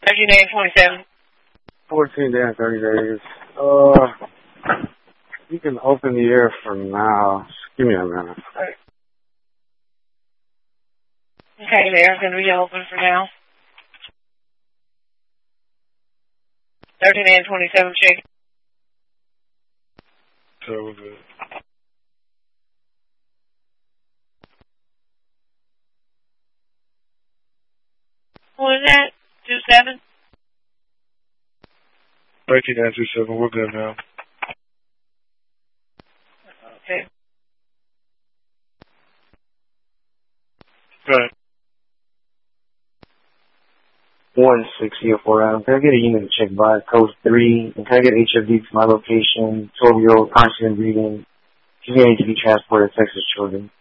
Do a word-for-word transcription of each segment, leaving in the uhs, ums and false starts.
thirteen days, twenty-seven. fourteen days, thirty days. Uh, you can open the air for now. Just give me a minute. Okay, the air's going to be open for now. thirteen and twenty-seven, shake. So we're good. What is that? two seven? thirteen and two seven, we're good now. Okay. Good. one sixty four Adam. Can I get a unit to check by code three? And can I get H F D to my location? twelve year old constant breathing. She's going to be transported to Texas children.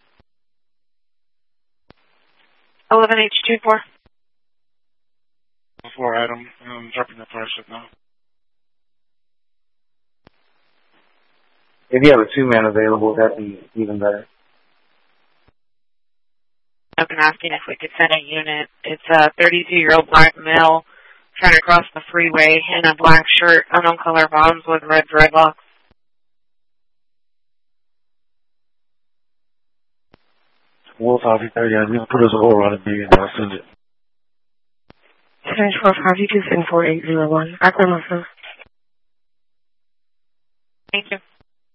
eleven H two four. Before Adam, I'm dropping the parcel now. If you have a two man available, that'd be even better. I've been asking if we could send a unit. It's a thirty-two year old black male trying to cross the freeway in a black shirt, unknown color bottoms with red dreadlocks. Wolf Alpha thirty, I'm going to put us a hold on it, baby, and I'll send it. seven four five two seven four eight zero one. Acclimation. Thank you.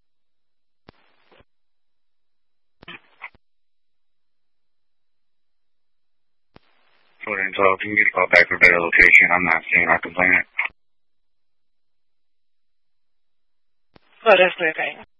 So if you can get a call back for a better location, I'm not seeing our complainant. Oh, that's okay.